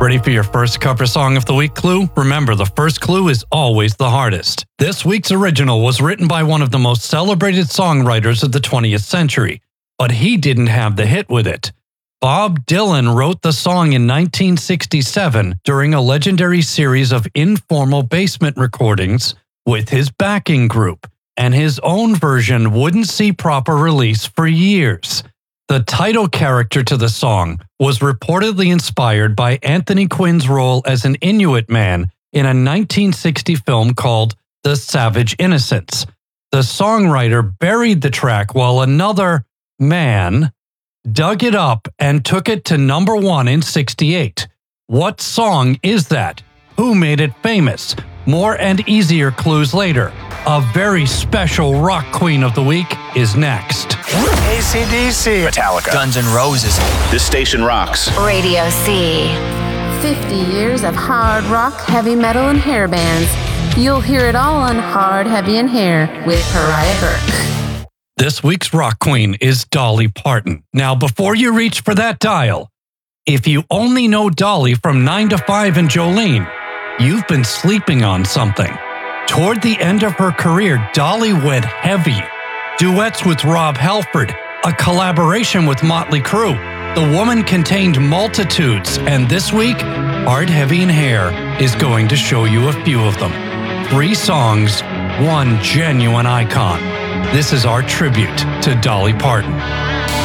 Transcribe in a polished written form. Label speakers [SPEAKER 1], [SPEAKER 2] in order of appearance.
[SPEAKER 1] Ready for your first cover song of the week clue? Remember, the first clue is always the hardest. This week's original was written by one of the most celebrated songwriters of the 20th century, but he didn't have the hit with it. Bob Dylan wrote the song in 1967 during a legendary series of informal basement recordings with his backing group, and his own version wouldn't see proper release for years. The title character to the song was reportedly inspired by Anthony Quinn's role as an Inuit man in a 1960 film called The Savage Innocents. The songwriter buried the track while another man dug it up and took it to number 1 in '68. What song is that? Who made it famous? More and easier clues later. A very special rock queen of the week is next.
[SPEAKER 2] AC/DC,
[SPEAKER 3] Metallica,
[SPEAKER 2] Guns N' Roses.
[SPEAKER 3] This station rocks.
[SPEAKER 4] Radio C.
[SPEAKER 5] 50 years of hard rock, heavy metal, and hair bands. You'll hear it all on Hard, Heavy, and Hair with Pariah Burke.
[SPEAKER 1] This week's rock queen is Dolly Parton. Now, before you reach for that dial, if you only know Dolly from 9 to 5 and Jolene, you've been sleeping on something. Toward the end of her career, Dolly went heavy. Duets with Rob Halford, a collaboration with Motley Crue. The woman contained multitudes, and this week, Hard, Heavy, and Hair is going to show you a few of them. 3 songs, 1 genuine icon. This is our tribute to Dolly Parton.